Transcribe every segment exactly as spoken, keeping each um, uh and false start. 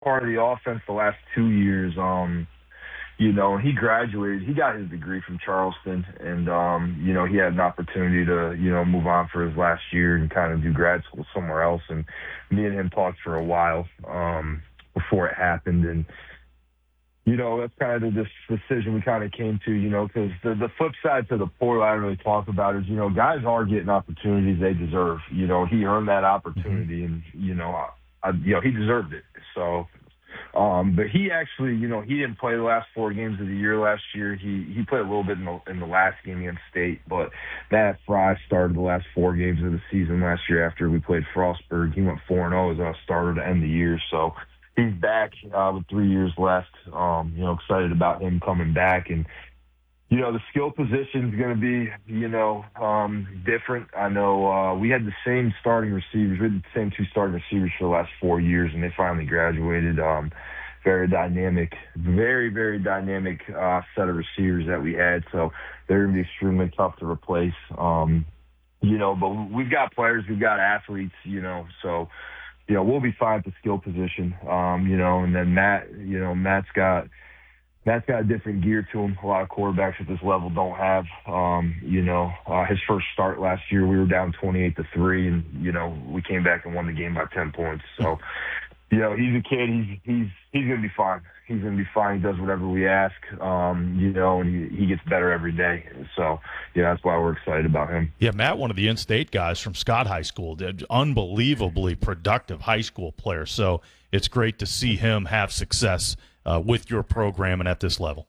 part of the offense the last two years. Um, you know, he graduated. He got his degree from Charleston, and um, you know, he had an opportunity to, you know, move on for his last year and kind of do grad school somewhere else. And me and him talked for a while um, before it happened, and you know, that's kind of the decision we kind of came to, you know, because the, the flip side to the portal I don't really talk about is, you know, guys are getting opportunities they deserve. You know, he earned that opportunity, and, you know, I, I, you know, he deserved it. So, um, but he actually, you know, he didn't play the last four games of the year last year. He he played a little bit in the, in the last game against State, but Matt Fry started the last four games of the season last year after we played Frostburg. He went four and oh as a starter to end the year. So, he's back uh, with three years left. Um, you know, excited about him coming back. And, you know, the skill position is going to be, you know, um, different. I know uh, we had the same starting receivers. We had the same two starting receivers for the last four years, and they finally graduated. Um, very dynamic, very, very dynamic uh, set of receivers that we had. So they're going to be extremely tough to replace. Um, you know, but we've got players, we've got athletes, you know, so – you know, we'll be fine at the skill position, um, you know, and then Matt, you know, Matt's got Matt's got a different gear to him. A lot of quarterbacks at this level don't have. Um, you know, uh, his first start last year, we were down twenty-eight to three, and you know, we came back and won the game by ten points. So, you know, he's a kid. He's he's he's gonna be fine. He's gonna be fine. He does whatever we ask. Um, you know, and he, he gets better every day. So, yeah, that's why we're excited about him. Yeah, Matt, one of the in-state guys from Scott High School, did unbelievably productive high school player. So it's great to see him have success uh, with your program and at this level.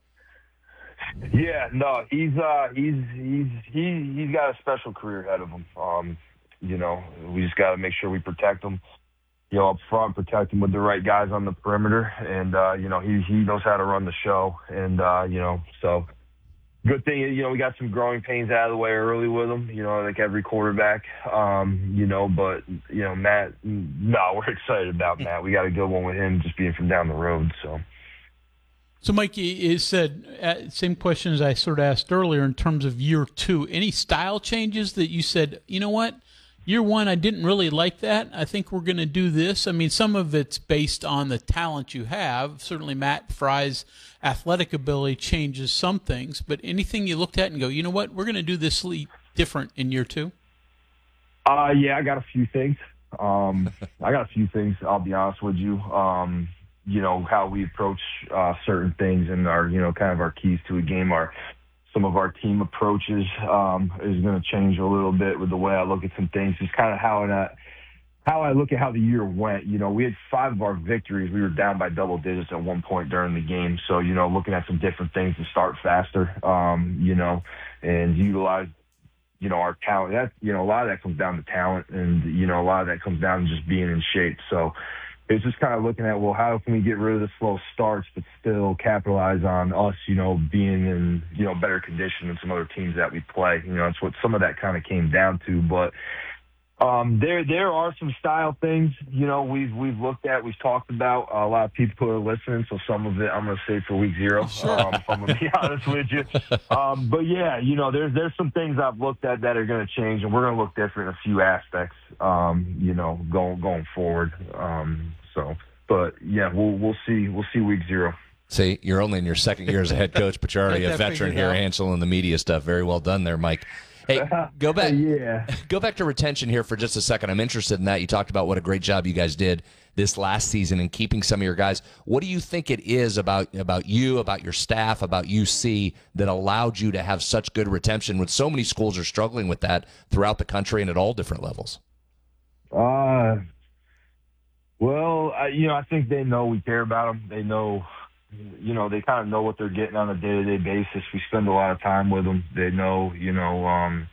Yeah, no, he's uh, he's he's he he's got a special career ahead of him. Um, you know, we just got to make sure we protect him. You know, up front, protect him with the right guys on the perimeter, and uh, you know, he he knows how to run the show, and uh, you know, so. Good thing, you know, we got some growing pains out of the way early with him, you know, like every quarterback, um, you know, but, you know, Matt, no, we're excited about Matt. We got a good one with him just being from down the road, so. So, Mike, you said, uh, same question as I sort of asked earlier in terms of year two. Any style changes that you said, you know what, year one, I didn't really like that. I think we're going to do this. I mean, some of it's based on the talent you have. Certainly Matt Fry's athletic ability changes some things, but anything you looked at and go, you know what, we're going to do this different in year two? Uh, yeah, I got a few things. Um, I got a few things, I'll be honest with you. Um, you know, how we approach uh, certain things and our, you know, kind of our keys to a game, our some of our team approaches um, is going to change a little bit with the way I look at some things. Just kind of how I, how I look at how the year went. You know, we had five of our victories. We were down by double digits at one point during the game. So, you know, looking at some different things to start faster, um, you know, and utilize, you know, our talent. That, you know, a lot of that comes down to talent, and, you know, a lot of that comes down to just being in shape. So, it's just kind of looking at, well, how can we get rid of the slow starts but still capitalize on us, you know, being in, you know, better condition than some other teams that we play. You know, that's what some of that kind of came down to. But um, there there are some style things, you know, we've we've looked at, we've talked about. Uh, a lot of people are listening, so some of it I'm going to say for week zero, um, if I'm going to be honest with you. Um, but, yeah, you know, there's, there's some things I've looked at that are going to change, and we're going to look different in a few aspects, um, you know, going going forward. Um, so, but, yeah, we'll we'll see. We'll see week zero. See, you're only in your second year as a head coach, but you're already a veteran here handling the media stuff. Very well done there, Mike. Hey, go back. yeah. Go back to retention here for just a second. I'm interested in that. You talked about what a great job you guys did this last season in keeping some of your guys. What do you think it is about about you, about your staff, about U C that allowed you to have such good retention when so many schools are struggling with that throughout the country and at all different levels? Uh, well, I, you know, I think they know we care about them. They know. You know, they kind of know what they're getting on a day-to-day basis. We spend a lot of time with them. They know, you know, um,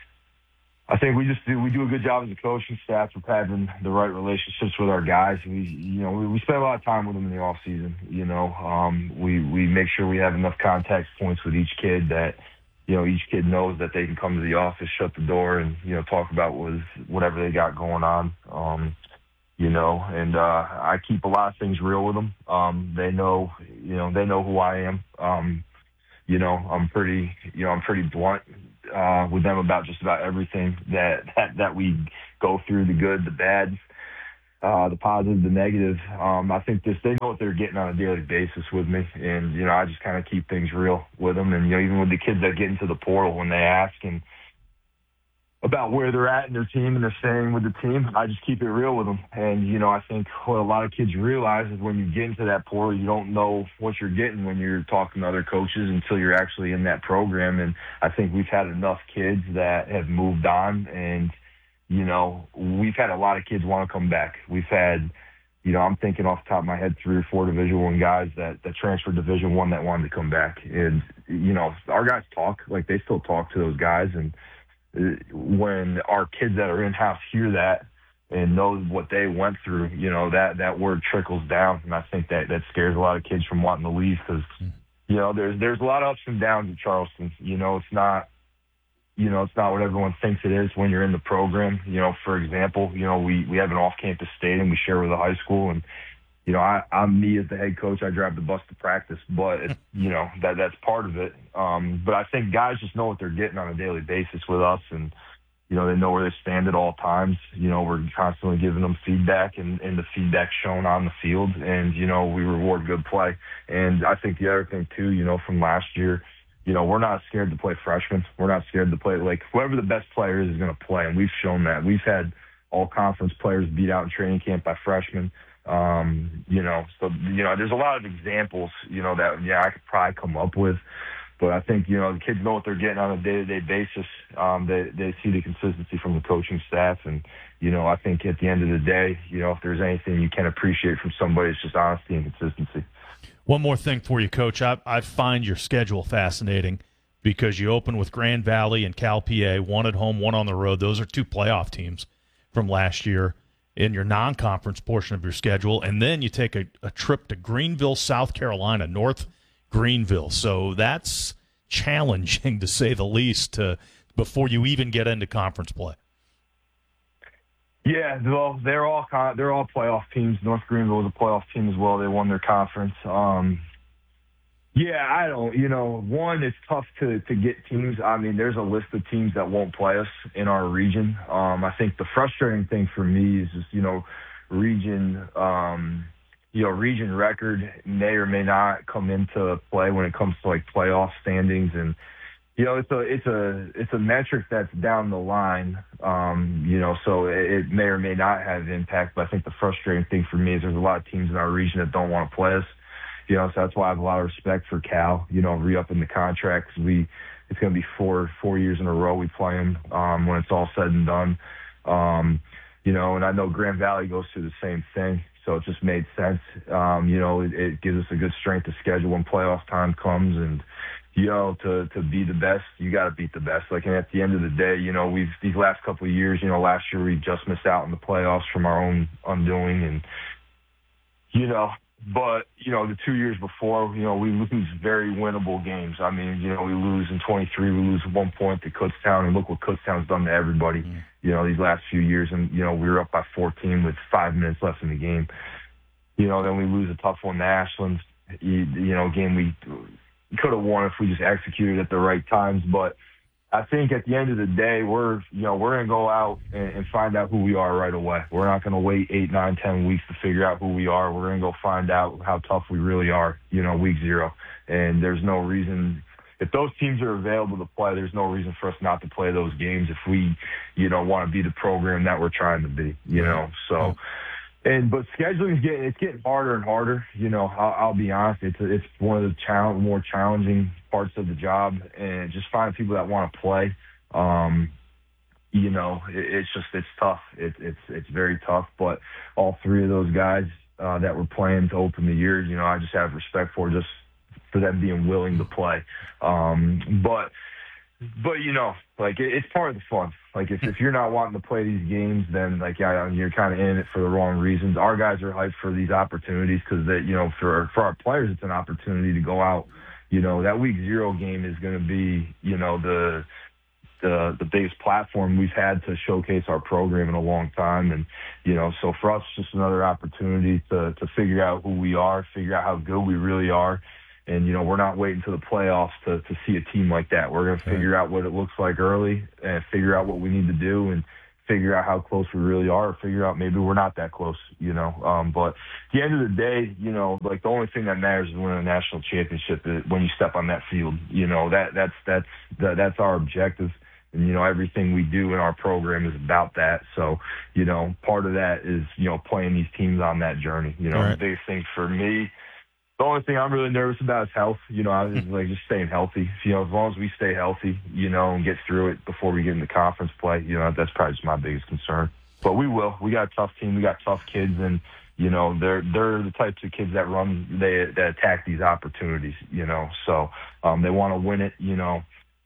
I think we just do, we do a good job as a coaching staff of having the right relationships with our guys. We, you know, we, we spend a lot of time with them in the off season. You know, um, we, we make sure we have enough contact points with each kid that, you know, each kid knows that they can come to the office, shut the door, and, you know, talk about what is, whatever they got going on. Um, You know, and uh, I keep a lot of things real with them. Um, they know, you know, they know who I am. Um, you know, I'm pretty, you know, I'm pretty blunt uh, with them about just about everything that, that that we go through, the good, the bad. uh, the positive, the negative. Um, I think this, they know what they're getting on a daily basis with me. And, you know, I just kind of keep things real with them. And, you know, even with the kids that get into the portal, when they ask and about where they're at in their team and they're staying with the team, I just keep it real with them. And, you know, I think what a lot of kids realize is when you get into that portal, you don't know what you're getting when you're talking to other coaches until you're actually in that program. And I think we've had enough kids that have moved on, and, you know, we've had a lot of kids want to come back. We've had, you know, I'm thinking off the top of my head, three or four Division One guys that, that transferred Division One that wanted to come back. And, you know, our guys talk, like they still talk to those guys. And when our kids that are in-house hear that and know what they went through, you know, that, that word trickles down. And I think that, that scares a lot of kids from wanting to leave because, you know, there's, there's a lot of ups and downs at Charleston. You know, it's not, you know, it's not what everyone thinks it is when you're in the program. You know, for example, you know, we, we have an off-campus stadium we share with a high school, and, you know, I, I'm me as the head coach. I drive the bus to practice, but, it, you know, that that's part of it. Um, but I think guys just know what they're getting on a daily basis with us, and, you know, they know where they stand at all times. You know, we're constantly giving them feedback, and, and the feedback's shown on the field, and, you know, we reward good play. And I think the other thing, too, you know, from last year, you know, we're not scared to play freshmen. We're not scared to play, like, whoever the best player is is going to play, and we've shown that. We've had all-conference players beat out in training camp by freshmen. Um, you know, so, you know, there's a lot of examples, you know, that, yeah, I could probably come up with. But I think, you know, the kids know what they're getting on a day-to-day basis. Um, they, they see the consistency from the coaching staff. And, you know, I think at the end of the day, you know, if there's anything you can appreciate from somebody, it's just honesty and consistency. One more thing for you, Coach. I, I find your schedule fascinating because you open with Grand Valley and Cal P A, one at home, one on the road. Those are two playoff teams from last year in your non-conference portion of your schedule. And then you take a, a trip to Greenville, South Carolina, North Greenville. So that's challenging, to say the least, to, before you even get into conference play. Yeah, well, they're all they're all playoff teams. North Greenville is a playoff team as well. They won their conference. Um, yeah, I don't, you know, one, it's tough to, to get teams. I mean, there's a list of teams that won't play us in our region. Um, I think the frustrating thing for me is just, you know, region, um, you know, region record may or may not come into play when it comes to like playoff standings. And, you know, it's a, it's a, it's a metric that's down the line, um, you know, so it, it may or may not have impact. But I think the frustrating thing for me is there's a lot of teams in our region that don't want to play us. You know, so that's why I have a lot of respect for Cal, you know, re-upping the contract. We, it's going to be four, four years in a row we play them um, when it's all said and done. Um, you know, and I know Grand Valley goes through the same thing. So it just made sense. Um, you know, it, it gives us a good strength of schedule when playoff time comes. And, you know, to, to be the best, you got to beat the best. Like, and at the end of the day, you know, we've, these last couple of years, you know, last year we just missed out in the playoffs from our own undoing. And, you know, but, you know, the two years before, you know, we lose very winnable games. I mean, you know, we lose in twenty-three, we lose one point to Kutztown, and look what Kutztown's done to everybody, mm-hmm. you know, these last few years. And, you know, we were up by fourteen with five minutes left in the game. You know, then we lose a tough one to Ashland. You, you know, game we could have won if we just executed at the right times. But I think at the end of the day, we're, you know, we're going to go out and, and find out who we are right away. We're not going to wait eight, nine, ten weeks to figure out who we are. We're going to go find out how tough we really are, you know, week zero. And there's no reason, if those teams are available to play, there's no reason for us not to play those games if we, you know, want to be the program that we're trying to be, you know. So, and but scheduling is getting, it's getting harder and harder. You know, I'll, I'll be honest, it's it's one of the challenge, more challenging parts of the job, and just finding people that want to play. Um, you know, it, it's just it's tough. It, it's it's very tough. But all three of those guys uh, that were playing to open the year, you know, I just have respect for just for them being willing to play. Um, but. But, you know, like, it, it's part of the fun. Like, if, if you're not wanting to play these games, then, like, yeah, you're kind of in it for the wrong reasons. Our guys are hyped for these opportunities because, you know, for for our players, it's an opportunity to go out. You know, that week zero game is going to be, you know, the the the biggest platform we've had to showcase our program in a long time. And, you know, so for us, it's just another opportunity to, to figure out who we are, figure out how good we really are. And, you know, we're not waiting to the playoffs to, to see a team like that. We're going to figure out what it looks like early and figure out what we need to do and figure out how close we really are, or figure out maybe we're not that close, you know. Um, but at the end of the day, you know, like the only thing that matters is winning a national championship when you step on that field. You know, that that's that's that, that's our objective. And, you know, everything we do in our program is about that. So, you know, part of that is, you know, playing these teams on that journey. You know, right. The biggest thing for me, the only thing I'm really nervous about is health. You know, I was like just staying healthy. You know, as long as we stay healthy, you know, and get through it before we get into conference play, you know, that's probably just my biggest concern. But we will. We got a tough team. We got tough kids, and you know, they're they're the types of kids that run, they that attack these opportunities. You know, so um, they want to win it. You know,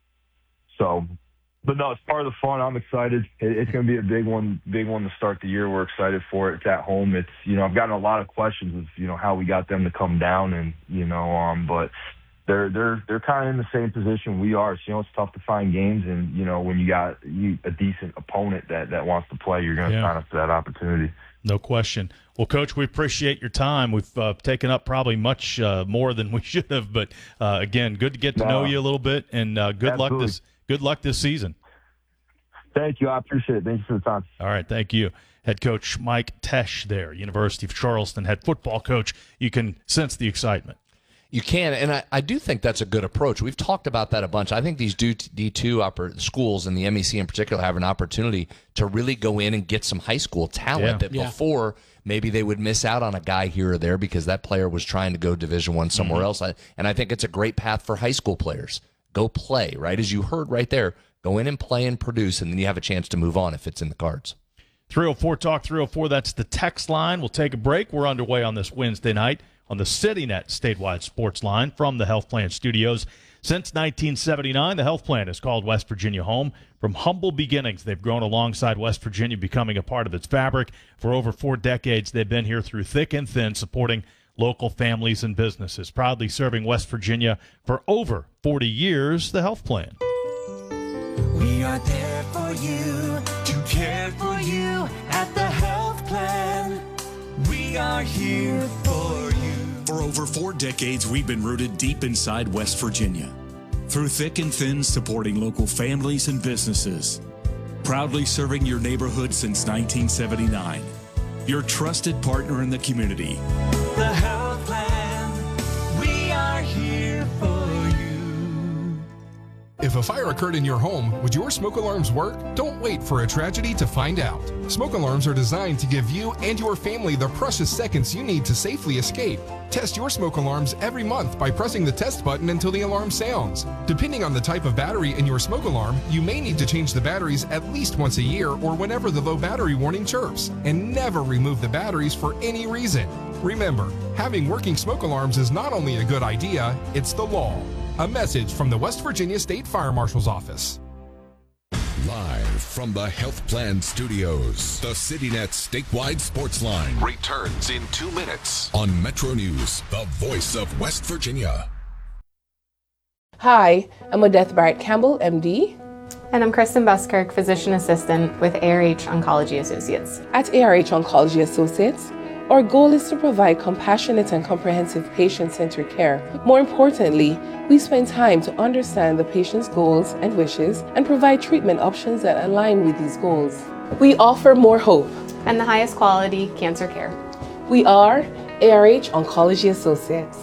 so. But no, it's part of the fun. I'm excited. It's going to be a big one, big one to start the year. We're excited for it. It's at home. It's, you know, I've gotten a lot of questions of, you know, how we got them to come down, and, you know, um, but they're, they're, they're kind of in the same position we are. So, you know, it's tough to find games, and, you know, when you got you, a decent opponent that, that wants to play, you're going to yeah. sign up for that opportunity. No question. Well, Coach, we appreciate your time. We've uh, taken up probably much uh, more than we should have, but uh, again, good to get to no. know you a little bit, and uh, good Absolutely. luck this. Good luck this season. Thank you. I appreciate it. Thank you for the time. All right. Thank you. Head coach Mike Tesh there, University of Charleston, head football coach. You can sense the excitement. You can, and I, I do think that's a good approach. We've talked about that a bunch. I think these D two upper schools, and the M E C in particular, have an opportunity to really go in and get some high school talent yeah. that yeah. before maybe they would miss out on a guy here or there because that player was trying to go Division One somewhere mm-hmm. else. I, and I think it's a great path for high school players. Go play, right? As you heard right there, go in and play and produce, and then you have a chance to move on if it's in the cards. three oh four Talk three oh four, that's the text line. We'll take a break. We're underway on this Wednesday night on the CityNet statewide sports line from the Health Plan Studios. Since nineteen seventy-nine, the Health Plan has called West Virginia home. From humble beginnings, they've grown alongside West Virginia, becoming a part of its fabric. For over four decades, they've been here through thick and thin, supporting local families and businesses. Proudly serving West Virginia for over forty years, the Health Plan. We are there for you, to care for you at the Health Plan. We are here for you. For over four decades, we've been rooted deep inside West Virginia. Through thick and thin, supporting local families and businesses. Proudly serving your neighborhood since nineteen seventy-nine. Your trusted partner in the community. The Health Plan, we are here for you. If a fire occurred in your home, would your smoke alarms work? Don't wait for a tragedy to find out. Smoke alarms are designed to give you and your family the precious seconds you need to safely escape. Test your smoke alarms every month by pressing the test button until the alarm sounds. Depending on the type of battery in your smoke alarm, you may need to change the batteries at least once a year or whenever the low battery warning chirps. And never remove the batteries for any reason. Remember, having working smoke alarms is not only a good idea, it's the law. A message from the West Virginia State Fire Marshal's Office. Live from the Health Plan Studios, the CityNet statewide sports line returns in two minutes on Metro News, the voice of West Virginia. Hi, I'm Odette Barrett Campbell, M D. And I'm Kristen Buskirk, Physician Assistant with A R H Oncology Associates. At A R H Oncology Associates, our goal is to provide compassionate and comprehensive patient-centered care. More importantly, we spend time to understand the patient's goals and wishes and provide treatment options that align with these goals. We offer more hope and the highest quality cancer care. We are A R H Oncology Associates.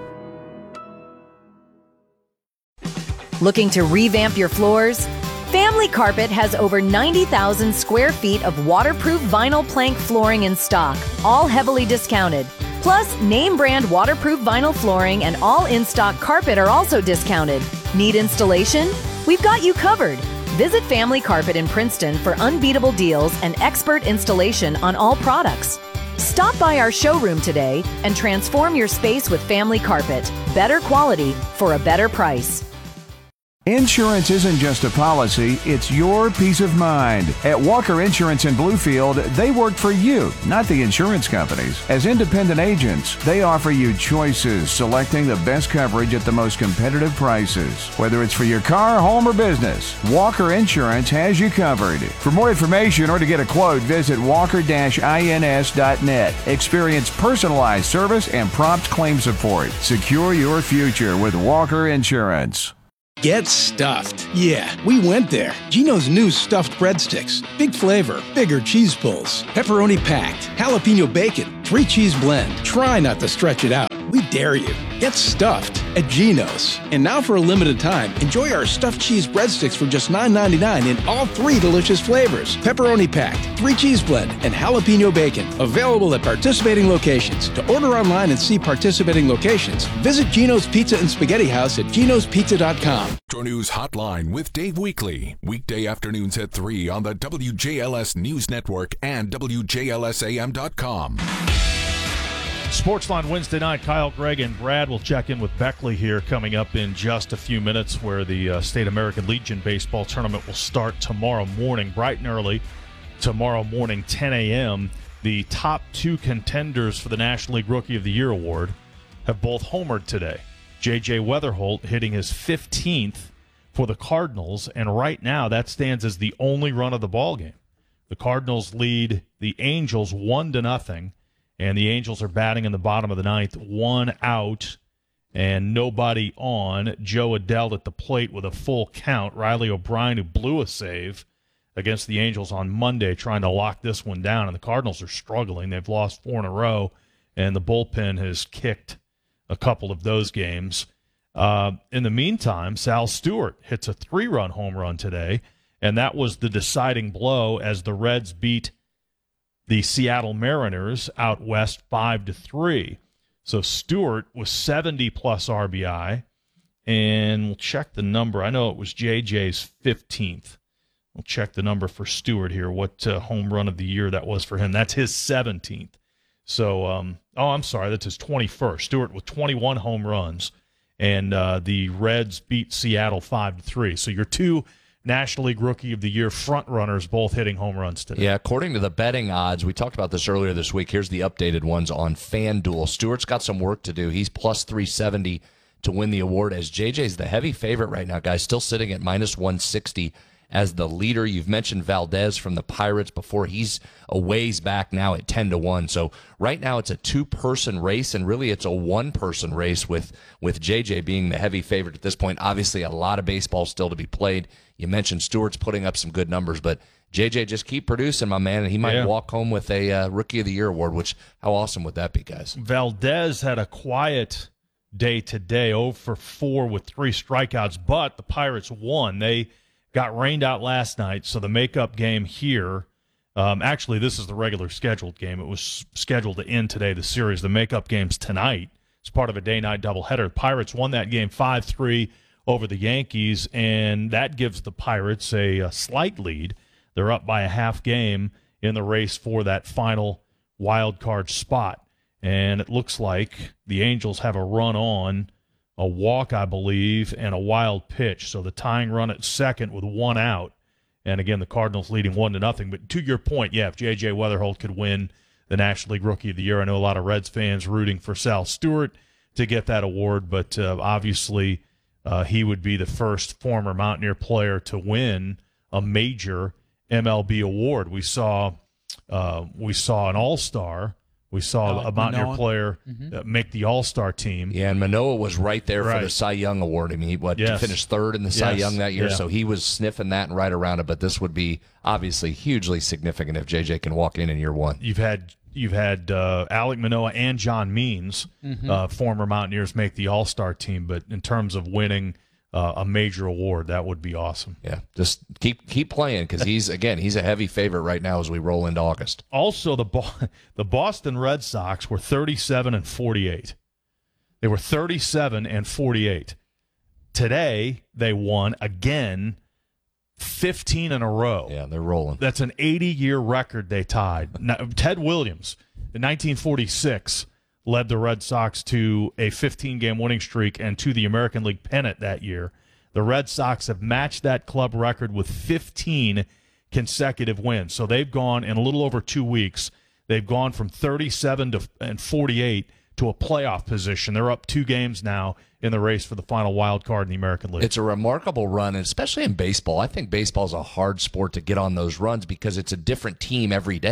Looking to revamp your floors? Family Carpet has over ninety thousand square feet of waterproof vinyl plank flooring in stock, all heavily discounted. Plus, name brand waterproof vinyl flooring and all in-stock carpet are also discounted. Need installation? We've got you covered. Visit Family Carpet in Princeton for unbeatable deals and expert installation on all products. Stop by our showroom today and transform your space with Family Carpet. Better quality for a better price. Insurance isn't just a policy, it's your peace of mind. At Walker Insurance in Bluefield, they work for you, not the insurance companies. As independent agents, they offer you choices, selecting the best coverage at the most competitive prices. Whether it's for your car, home, or business, Walker Insurance has you covered. For more information or to get a quote, visit walker dash ins dot net. Experience personalized service and prompt claim support. Secure your future with Walker Insurance. Get stuffed. Yeah, we went there. Geno's new stuffed breadsticks. Big flavor, bigger cheese pulls, pepperoni packed, jalapeno bacon, three cheese blend. Try not to stretch it out. We dare you. Get stuffed at Geno's. And now for a limited time, enjoy our stuffed cheese breadsticks for just nine ninety-nine in all three delicious flavors. Pepperoni packed, three cheese blend, and jalapeno bacon. Available at participating locations. To order online and see participating locations, visit Geno's Pizza and Spaghetti House at genos pizza dot com. Metro News Hotline with Dave Weekly. Weekday afternoons at three on the W J L S News Network and W J L S A M dot com. Sportsline Wednesday night. Kyle, Greg, and Brad will check in with Beckley here coming up in just a few minutes, where the uh, State American Legion baseball tournament will start tomorrow morning, bright and early. Tomorrow morning, ten a.m. The top two contenders for the National League Rookie of the Year award have both homered today. J J Weatherholt hitting his fifteenth for the Cardinals, and right now that stands as the only run of the ballgame. The Cardinals lead the Angels one to nothing. And the Angels are batting in the bottom of the ninth, one out and nobody on. Joe Adell at the plate with a full count. Riley O'Brien, who blew a save against the Angels on Monday, trying to lock this one down. And the Cardinals are struggling. They've lost four in a row, and the bullpen has kicked a couple of those games. Uh, in the meantime, Sal Stewart hits a three-run home run today, and that was the deciding blow as the Reds beat the Seattle Mariners out west five to three. So Stewart was seventy plus R B I, and we'll check the number. I know it was J J's fifteenth. We'll check the number for Stewart here, what uh, home run of the year that was for him. That's his seventeenth. So, um, oh, I'm sorry, that's his twenty-first. Stewart with twenty-one home runs, and uh, the Reds beat Seattle five to three. So your two National League Rookie of the Year front runners both hitting home runs today. Yeah, according to the betting odds, we talked about this earlier this week. Here's the updated ones on FanDuel. Stewart's got some work to do. He's plus three seventy to win the award, as J J's the heavy favorite right now, guys, still sitting at minus one sixty as the leader. You've mentioned Valdez from the Pirates before. He's a ways back now at ten to one. So right now it's a two-person race, and really it's a one-person race with, with J J being the heavy favorite at this point. Obviously a lot of baseball still to be played. You mentioned Stewart's putting up some good numbers, but J J, just keep producing, my man, and he might yeah. walk home with a uh, Rookie of the Year award, which, how awesome would that be, guys? Valdez had a quiet day today, oh for four with three strikeouts, but the Pirates won. They got rained out last night, so the makeup game here, um, actually this is the regular scheduled game. It was scheduled to end today, the series. The makeup game's tonight. It's part of a day-night doubleheader. The Pirates won that game five three over the Yankees, and that gives the Pirates a, a slight lead. They're up by a half game in the race for that final wild card spot. And it looks like the Angels have a run on, a walk, I believe, and a wild pitch. So the tying run at second with one out. And again, the Cardinals leading one to nothing. But to your point, yeah, if J J Weatherholt could win the National League Rookie of the Year, I know a lot of Reds fans rooting for Sal Stewart to get that award, but uh, obviously uh, he would be the first former Mountaineer player to win a major M L B award. We saw uh, we saw an All-Star. We saw Alec a Mountaineer Manoah. player mm-hmm. uh, make the All-Star team. Yeah, and Manoah was right there right. for the Cy Young Award. I mean, he what, yes. finished third in the Cy yes. Young that year, yeah. so he was sniffing that and right around it. But this would be obviously hugely significant if J J can walk in in year one. You've had you've had uh, Alec Manoah and John Means, mm-hmm. uh, former Mountaineers, make the All-Star team. But in terms of winning uh, a major award, that would be awesome. Yeah, just keep keep playing because he's again he's a heavy favorite right now as we roll into August. Also, the Bo- the Boston Red Sox were thirty-seven and forty-eight. They were thirty-seven and forty-eight. Today they won again, fifteen in a row. Yeah, they're rolling. That's an eighty-year record they tied. Now, Ted Williams in nineteen forty-six led the Red Sox to a fifteen-game winning streak and to the American League pennant that year. The Red Sox have matched that club record with fifteen consecutive wins. So they've gone, in a little over two weeks, they've gone from thirty-seven to and forty-eight to a playoff position. They're up two games now in the race for the final wild card in the American League. It's a remarkable run, and especially in baseball. I think baseball is a hard sport to get on those runs because it's a different team every day.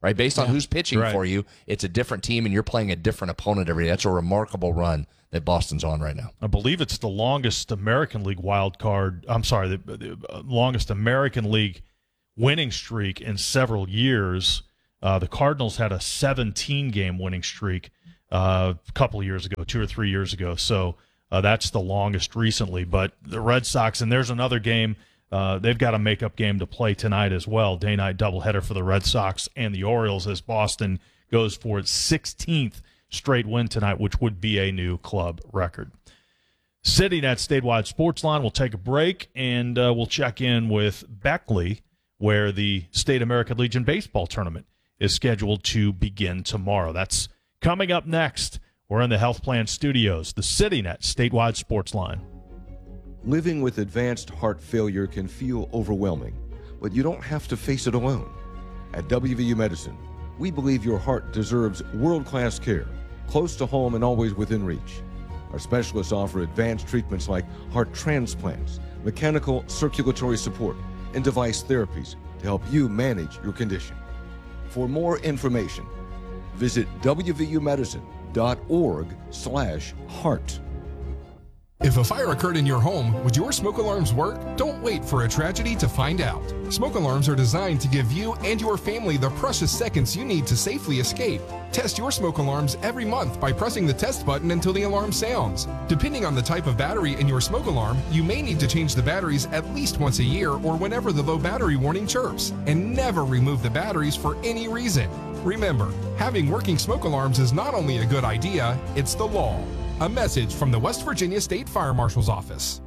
right? Based on Yeah. who's pitching Right. for you, it's a different team, and you're playing a different opponent every day. That's a remarkable run that Boston's on right now. I believe it's the longest American League wild card. I'm sorry, the, the longest American League winning streak in several years. Uh, the Cardinals had a seventeen-game winning streak uh, a couple of years ago, two or three years ago. So uh, that's the longest recently. But the Red Sox, and there's another game. Uh, they've got a makeup game to play tonight as well. Day-night doubleheader for the Red Sox and the Orioles as Boston goes for its sixteenth straight win tonight, which would be a new club record. CityNet Statewide Sportsline. We'll take a break, and uh, we'll check in with Beckley, where the State American Legion Baseball Tournament is scheduled to begin tomorrow. That's coming up next. We're in the Health Plan Studios, the CityNet Statewide Sportsline. Living with advanced heart failure can feel overwhelming, but you don't have to face it alone. At W V U Medicine, we believe your heart deserves world-class care, close to home and always within reach. Our specialists offer advanced treatments like heart transplants, mechanical circulatory support, and device therapies to help you manage your condition. For more information, visit w v u medicine dot org slash heart. If a fire occurred in your home, would your smoke alarms work? Don't wait for a tragedy to find out. Smoke alarms are designed to give you and your family the precious seconds you need to safely escape. Test your smoke alarms every month by pressing the test button until the alarm sounds. Depending on the type of battery in your smoke alarm, you may need to change the batteries at least once a year or whenever the low battery warning chirps. And never remove the batteries for any reason. Remember, having working smoke alarms is not only a good idea, it's the law. A message from the West Virginia State Fire Marshal's Office.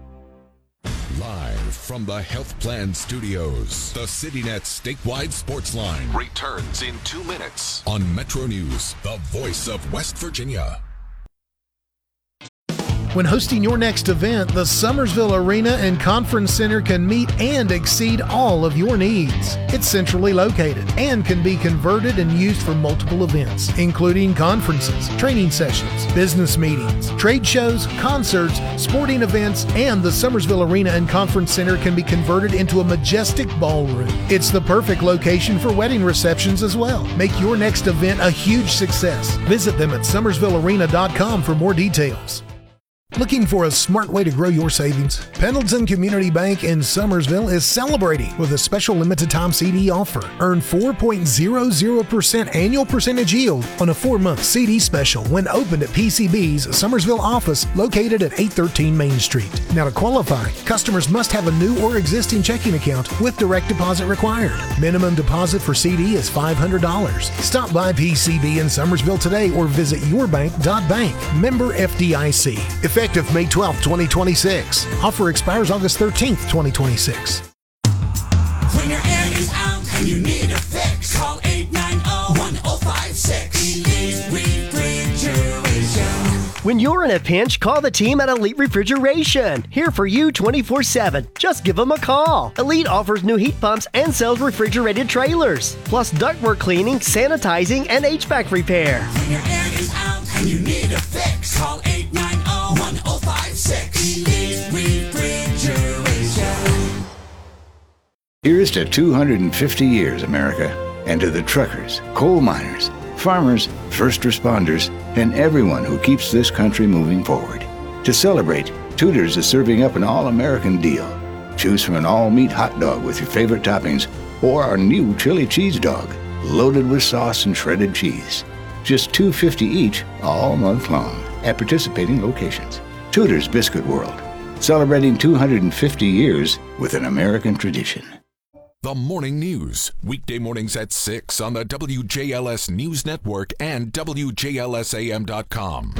Live from the Health Plan Studios, the CityNet Statewide Sportsline returns in two minutes on Metro News, the voice of West Virginia. When hosting your next event, the Summersville Arena and Conference Center can meet and exceed all of your needs. It's centrally located and can be converted and used for multiple events, including conferences, training sessions, business meetings, trade shows, concerts, sporting events, and the Summersville Arena and Conference Center can be converted into a majestic ballroom. It's the perfect location for wedding receptions as well. Make your next event a huge success. Visit them at summersville arena dot com for more details. Looking for a smart way to grow your savings? Pendleton Community Bank in Summersville is celebrating with a special limited time C D offer. Earn four point zero zero percent annual percentage yield on a four-month C D special when opened at P C B's Summersville office located at eight thirteen Main Street. Now to qualify, customers must have a new or existing checking account with direct deposit required. Minimum deposit for C D is five hundred dollars. Stop by P C B in Summersville today or visit your bank dot bank. Member F D I C. Effective May twelfth, twenty twenty-six. Offer expires August thirteenth, twenty twenty-six. When your air is out and you need a fix, call eight nine zero, one zero five six. Elite Refrigeration. When you're in a pinch, call the team at Elite Refrigeration. Here for you twenty-four seven. Just give them a call. Elite offers new heat pumps and sells refrigerated trailers, plus ductwork cleaning, sanitizing, and H V A C repair. When your air is out and you need a fix, call eight nine zero, one zero five six. Elite Refrigeration. Here's to two hundred fifty years, America, and to the truckers, coal miners, farmers, first responders, and everyone who keeps this country moving forward. To celebrate, Tudor's is serving up an all-American deal. Choose from an all-meat hot dog with your favorite toppings or our new chili cheese dog, loaded with sauce and shredded cheese. Just two dollars and fifty cents each all month long at participating locations. Tudor's Biscuit World, celebrating two hundred fifty years with an American tradition. The Morning News, weekday mornings at six on the W J L S News Network and W J L S A M dot com.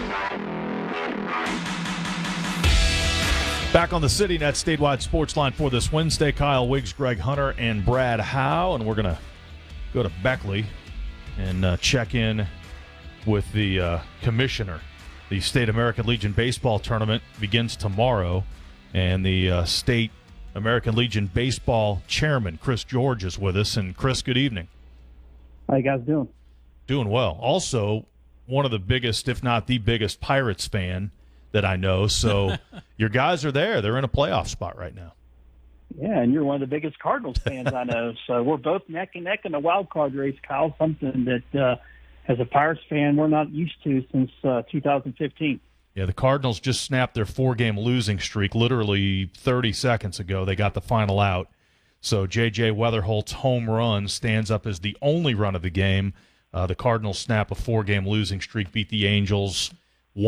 Back on the CityNet Statewide Sportsline for this Wednesday, Kyle Wiggs, Greg Hunter, and Brad Howe. And we're going to go to Beckley and uh, check in with the uh, commissioner. The State American Legion Baseball Tournament begins tomorrow, and the uh, State American Legion Baseball Chairman, Chris George, is with us. And, Chris, good evening. How you guys doing? Doing well. Also, one of the biggest, if not the biggest, Pirates fan that I know. So your guys are there. They're in a playoff spot right now. Yeah, and you're one of the biggest Cardinals fans I know. So we're both neck and neck in the wild card race, Kyle, something that uh, as a Pirates fan we're not used to since uh, two thousand fifteen. Yeah, the Cardinals just snapped their four-game losing streak literally thirty seconds ago. They got the final out. So J J Weatherholt's home run stands up as the only run of the game. Uh, the Cardinals snap a four-game losing streak, beat the Angels